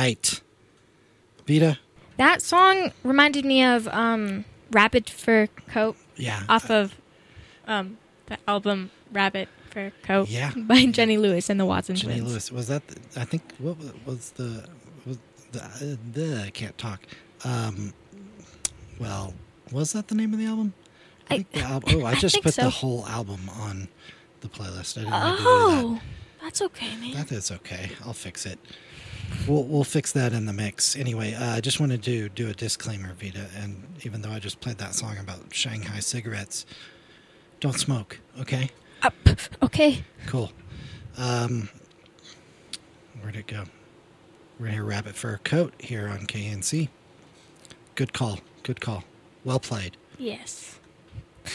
right. Vita? That song reminded me of Rabbit Fur Coat. Yeah. Off of the album Rabbit Fur Coat by Jenny Lewis and the Watson Twins. Jenny Lewis. Was that, I think, what was the I can't talk. Well, was that the name of the album? I think the album. I just put the whole album on the playlist. I didn't need to do that. That's okay, man. That is okay. I'll fix it. We'll fix that in the mix. Anyway, I just wanted to do a disclaimer, Vita, and even though I just played that song about Shanghai cigarettes, don't smoke, okay? Okay. Cool. Where'd it go? We're going to hear Rabbit Fur Coat here on KNC. Good call. Good call. Well played. Yes.